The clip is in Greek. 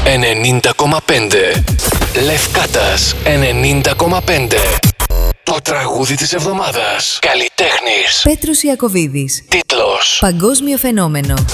90,5. Λευκάτας 90,5. Το τραγούδι της εβδομάδας. Καλλιτέχνης Πέτρος Ιακωβίδης. Τίτλος: Παγκόσμιο φαινόμενο.